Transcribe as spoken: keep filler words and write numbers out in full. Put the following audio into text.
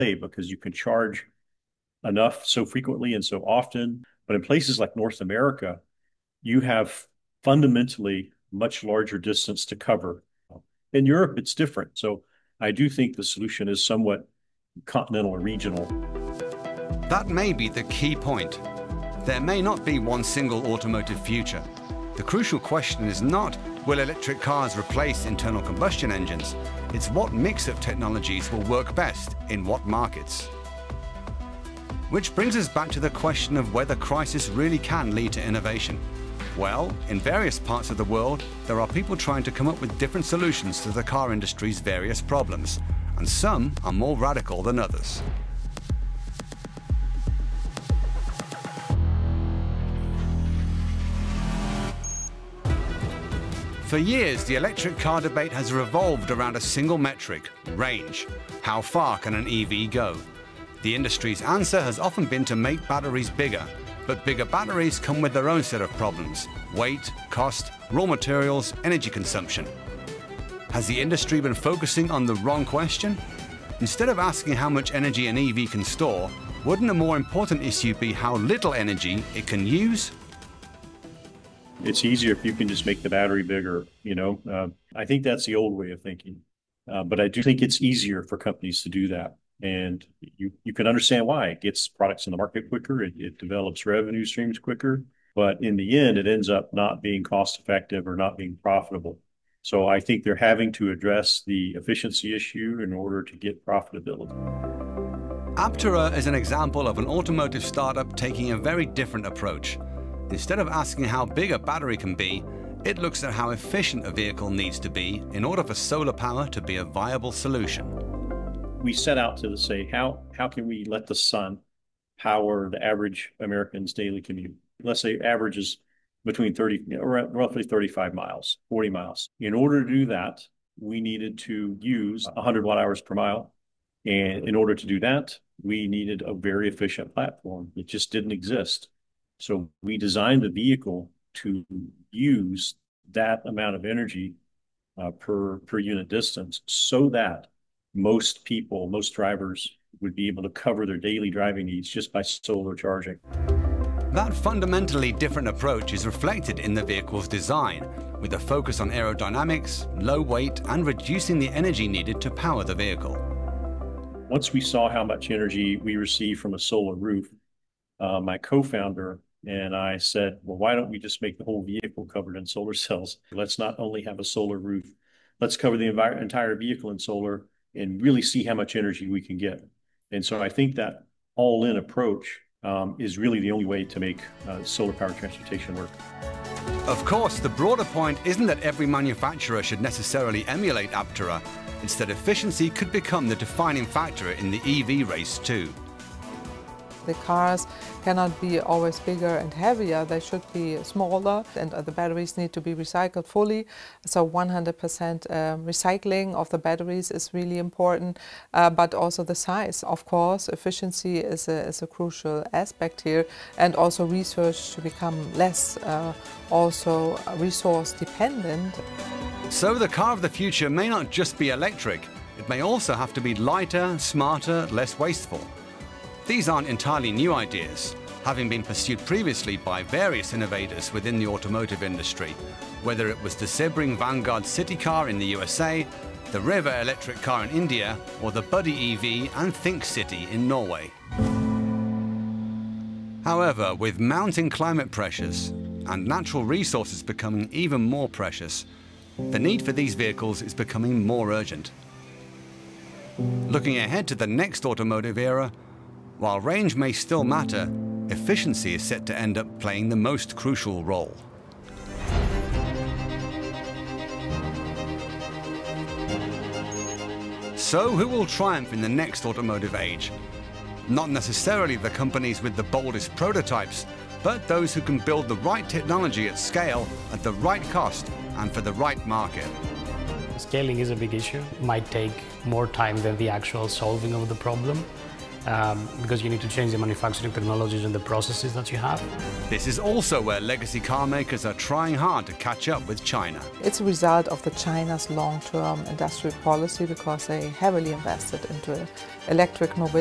because you can charge enough so frequently and so often. But in places like North America, you have fundamentally much larger distance to cover. In Europe, it's different. So I do think the solution is somewhat continental or regional. That may be the key point. There may not be one single automotive future. The crucial question is not, will electric cars replace internal combustion engines? It's what mix of technologies will work best in what markets. Which brings us back to the question of whether crisis really can lead to innovation. Well, in various parts of the world, there are people trying to come up with different solutions to the car industry's various problems, and some are more radical than others. For years, the electric car debate has revolved around a single metric: range. How far can an E V go? The industry's answer has often been to make batteries bigger, but bigger batteries come with their own set of problems: weight, cost, raw materials, energy consumption. Has the industry been focusing on the wrong question? Instead of asking how much energy an E V can store, wouldn't a more important issue be how little energy it can use? It's easier if you can just make the battery bigger, you know. Uh, I think that's the old way of thinking. Uh, but I do think it's easier for companies to do that. And you, you can understand why. It gets products in the market quicker, it, it develops revenue streams quicker, but in the end, it ends up not being cost effective or not being profitable. So I think they're having to address the efficiency issue in order to get profitability. Aptera is an example of an automotive startup taking a very different approach. Instead of asking how big a battery can be, it looks at how efficient a vehicle needs to be in order for solar power to be a viable solution. We set out to say, how, how can we let the sun power the average American's daily commute? Let's say average is between thirty, roughly thirty-five miles, forty miles. In order to do that, we needed to use one hundred watt hours per mile. And in order to do that, we needed a very efficient platform. It just didn't exist. So we designed the vehicle to use that amount of energy uh, per, per unit distance so that most people, most drivers would be able to cover their daily driving needs just by solar charging. That fundamentally different approach is reflected in the vehicle's design, with a focus on aerodynamics, low weight, and reducing the energy needed to power the vehicle. Once we saw how much energy we received from a solar roof, uh, my co-founder and I said, well, why don't we just make the whole vehicle covered in solar cells? Let's not only have a solar roof, let's cover the entire vehicle in solar and really see how much energy we can get. And so I think that all-in approach um, is really the only way to make uh, solar powered transportation work. Of course, the broader point isn't that every manufacturer should necessarily emulate Aptera. Instead, efficiency could become the defining factor in the E V race too. The cars cannot be always bigger and heavier, they should be smaller, and the batteries need to be recycled fully. So one hundred percent um, recycling of the batteries is really important, uh, but also the size. Of course, efficiency is a, is a crucial aspect here, and also research to become less uh, also resource dependent. So the car of the future may not just be electric, it may also have to be lighter, smarter, less wasteful. These aren't entirely new ideas, having been pursued previously by various innovators within the automotive industry, whether it was the Sebring Vanguard City car in the U S A, the Riva electric car in India, or the Buddy E V and Think City in Norway. However, with mounting climate pressures and natural resources becoming even more precious, the need for these vehicles is becoming more urgent. Looking ahead to the next automotive era, while range may still matter, efficiency is set to end up playing the most crucial role. So who will triumph in the next automotive age? Not necessarily the companies with the boldest prototypes, but those who can build the right technology at scale, at the right cost, and for the right market. Scaling is a big issue. It might take more time than the actual solving of the problem. um, because you need to change the manufacturing technologies and the processes that you have. This is also where legacy car makers are trying hard to catch up with China. It's a result of the China's long-term industrial policy because they heavily invested into electric mobility.